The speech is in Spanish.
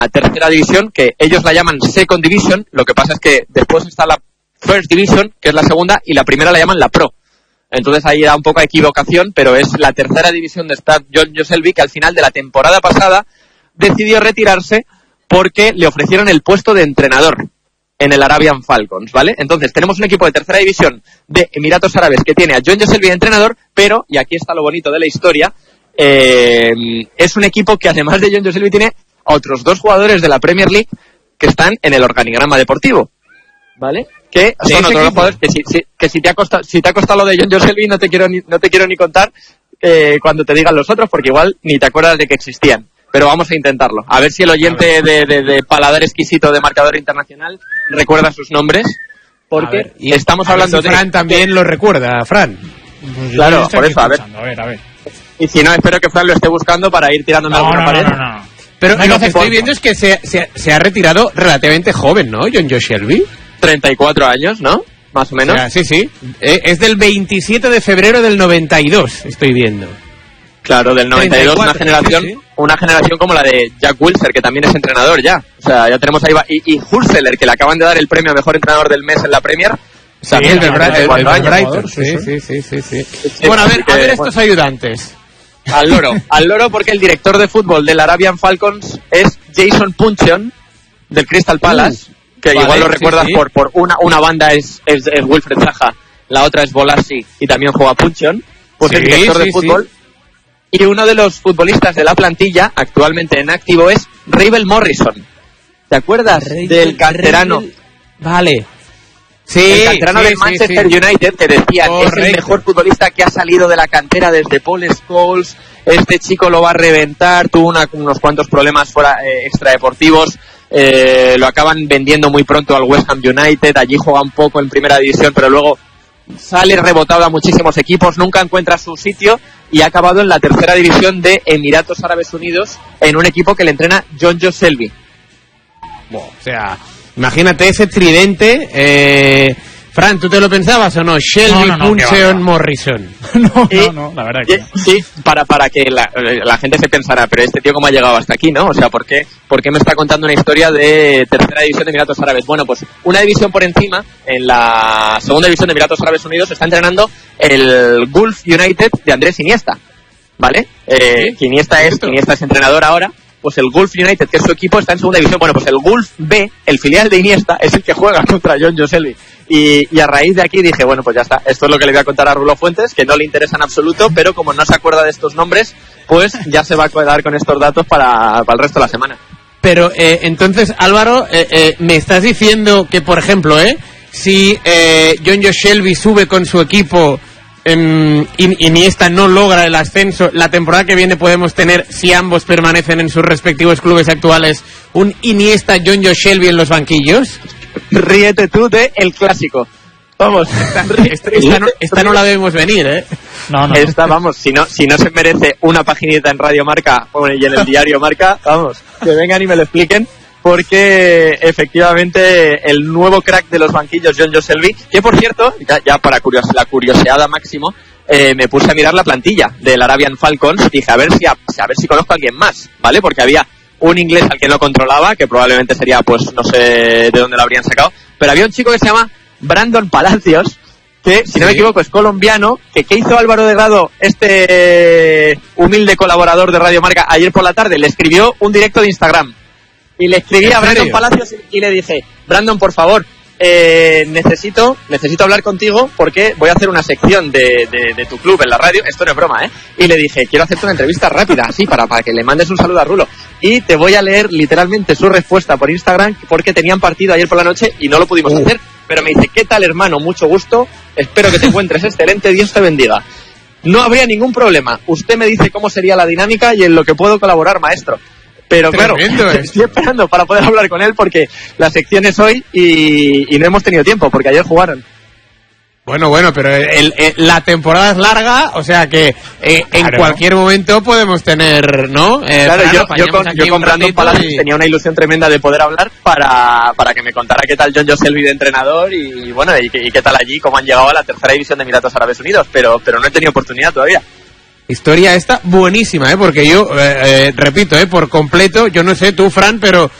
tercera división, que ellos la llaman Second Division. Lo que pasa es que después está la First Division, que es la segunda, y la primera la llaman la Pro. Entonces ahí da un poco de equivocación, pero es la tercera división de Stade John Shelby, que al final de la temporada pasada decidió retirarse porque le ofrecieron el puesto de entrenador en el Arabian Falcons, ¿vale? Entonces tenemos un equipo de tercera división de Emiratos Árabes que tiene a John Shelby de entrenador, pero, y aquí está lo bonito de la historia, es un equipo que además de John Shelby tiene a otros 2 jugadores de la Premier League que están en el organigrama deportivo, ¿vale? Que son otros jugadores que si te ha costado lo de John Shelby no te quiero ni contar cuando te digan los otros, porque igual ni te acuerdas de que existían. Pero vamos a intentarlo. A ver si el oyente de paladar exquisito de Marcador Internacional recuerda sus nombres, porque estamos hablando de... Fran también lo recuerda, Fran. Pues claro, por eso, a ver. A ver. Y si no, espero que Fran lo esté buscando para ir tirándome alguna pared. No. Pero lo que estoy viendo es que se ha retirado relativamente joven, ¿no? John Shelby. 34 años, ¿no? Más o menos. O sea, sí. Es del 27 de febrero del 92, estoy viendo. Claro, del 92, 34, una generación como la de Jack Wilshere, que también es entrenador ya. O sea, ya tenemos ahí... Y Hurseler, que le acaban de dar el premio a Mejor Entrenador del Mes en la Premier. Sí, el del Brighton. Sí. Bueno, a ver estos ayudantes. Al loro porque el director de fútbol del Arabian Falcons es Jason Puncheon, del Crystal Palace, que vale, igual lo recuerdas por una banda es Wilfred Zaha, la otra es Bolasie y también juega Puncheon, pues el director de fútbol. Y uno de los futbolistas de la plantilla, actualmente en activo, es Ravel Morrison. ¿Te acuerdas del canterano? Vale. Sí, el canterano del Manchester United, que decían es el mejor futbolista que ha salido de la cantera desde Paul Scholes. Este chico lo va a reventar, tuvo unos cuantos problemas fuera extradeportivos. Lo acaban vendiendo muy pronto al West Ham United. Allí juega un poco en primera división, pero luego sale rebotado a muchísimos equipos, nunca encuentra su sitio y ha acabado en la tercera división de Emiratos Árabes Unidos en un equipo que le entrena John Shelby. O sea, imagínate ese tridente. Fran, ¿tú te lo pensabas o no? Shelby, Puncheon, Morrison. No, la verdad que no. Sí, para que la gente se pensara, pero este tío cómo ha llegado hasta aquí, ¿no? O sea, ¿por qué me está contando una historia de tercera división de Emiratos Árabes? Bueno, pues una división por encima, en la segunda división de Emiratos Árabes Unidos, está entrenando el Gulf United de Andrés Iniesta, ¿vale? Iniesta es entrenador ahora. Pues el Gulf United, que es su equipo, está en segunda división. Bueno, pues el Gulf B, el filial de Iniesta, es el que juega contra John Shelby. Y a raíz de aquí dije, bueno, pues ya está. Esto es lo que le voy a contar a Rulo Fuentes, que no le interesa en absoluto, pero como no se acuerda de estos nombres, pues ya se va a quedar con estos datos para el resto de la semana. Pero entonces, Álvaro, me estás diciendo que, por ejemplo, si John Shelby sube con su equipo... Iniesta no logra el ascenso, la temporada que viene podemos tener, si ambos permanecen en sus respectivos clubes actuales, un Iniesta John Shelby en los banquillos. Ríete tú de el clásico. Vamos, esta no la debemos venir, No. Esta, vamos, si no se merece una paginita en Radio Marca y en el diario Marca, vamos, que vengan y me lo expliquen. Porque efectivamente el nuevo crack de los banquillos, John Shelby, que por cierto, ya para la curiosidad máximo, me puse a mirar la plantilla del Arabian Falcons, dije a ver si conozco a alguien más, ¿vale? Porque había un inglés al que no controlaba, que probablemente sería, pues no sé de dónde lo habrían sacado, pero había un chico que se llama Brandon Palacios, que si no me equivoco es colombiano, que ¿qué hizo Álvaro Delgado, este humilde colaborador de Radio Marca, ayer por la tarde? Le escribió un directo de Instagram. Y le escribí a Brandon Palacios y le dije, Brandon, por favor, necesito hablar contigo porque voy a hacer una sección de tu club en la radio. Esto no es broma, Y le dije, quiero hacerte una entrevista rápida, así, para que le mandes un saludo a Rulo. Y te voy a leer literalmente su respuesta por Instagram porque tenían partido ayer por la noche y no lo pudimos hacer. Pero me dice, ¿qué tal, hermano? Mucho gusto. Espero que te encuentres excelente. Dios te bendiga. No habría ningún problema. Usted me dice cómo sería la dinámica y en lo que puedo colaborar, maestro. Pero claro, estoy esperando para poder hablar con él porque la sección es hoy y no hemos tenido tiempo porque ayer jugaron. Bueno, pero la temporada es larga, o sea que en cualquier momento podemos tener, ¿no? Claro, yo con Brandon Palacios tenía una ilusión tremenda de poder hablar para que me contara qué tal John Shelby de entrenador y bueno, y qué tal allí, cómo han llegado a la tercera división de Emiratos Árabes Unidos, pero no he tenido oportunidad todavía. historia esta buenísima, porque yo, repito, por completo, yo no sé tú, Fran, pero